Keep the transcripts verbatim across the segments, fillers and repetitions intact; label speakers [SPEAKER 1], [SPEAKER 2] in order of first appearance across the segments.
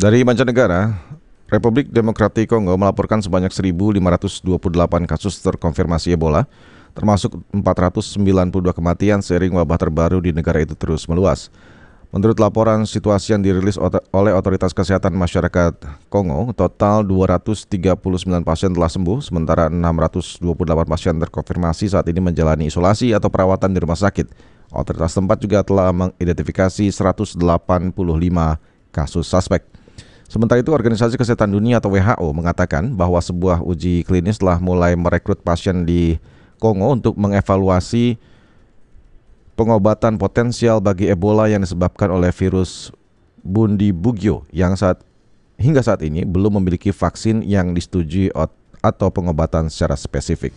[SPEAKER 1] Dari mancanegara, Republik Demokratik Kongo melaporkan sebanyak seribu lima ratus dua puluh delapan kasus terkonfirmasi Ebola, termasuk empat ratus sembilan puluh dua kematian seiring wabah terbaru di negara itu terus meluas. Menurut laporan situasi yang dirilis oleh Otoritas Kesehatan Masyarakat Kongo, total dua ratus tiga puluh sembilan pasien telah sembuh, sementara enam ratus dua puluh delapan pasien terkonfirmasi saat ini menjalani isolasi atau perawatan di rumah sakit. Otoritas tempat juga telah mengidentifikasi seratus delapan puluh lima kasus suspek. Sementara itu, Organisasi Kesehatan Dunia atau W H O mengatakan bahwa sebuah uji klinis telah mulai merekrut pasien di Kongo untuk mengevaluasi pengobatan potensial bagi Ebola yang disebabkan oleh virus Bundibugyo yang saat hingga saat ini belum memiliki vaksin yang disetujui atau pengobatan secara spesifik.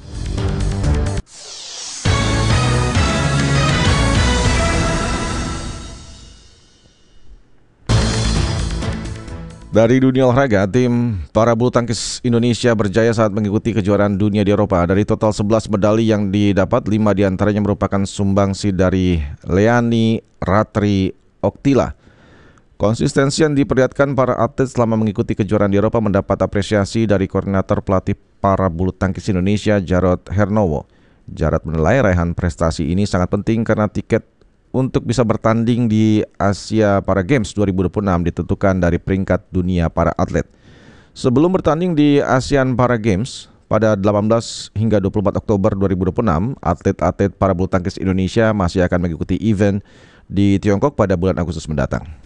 [SPEAKER 1] Dari dunia olahraga, tim para bulu tangkis Indonesia berjaya saat mengikuti kejuaraan dunia di Eropa. Dari total sebelas medali yang didapat, lima diantaranya merupakan sumbangsi dari Leani Ratri Oktila. Konsistensi yang diperlihatkan para atlet selama mengikuti kejuaraan di Eropa mendapat apresiasi dari koordinator pelatih para bulu tangkis Indonesia, Jarod Hernowo. Jarod menilai raihan prestasi ini sangat penting karena tiket untuk bisa bertanding di Asia Para Games dua ribu dua puluh enam ditentukan dari peringkat dunia para atlet. Sebelum bertanding di ASEAN Para Games pada delapan belas hingga dua puluh empat Oktober dua ribu dua puluh enam, atlet-atlet para bulu tangkis Indonesia masih akan mengikuti event di Tiongkok pada bulan Agustus mendatang.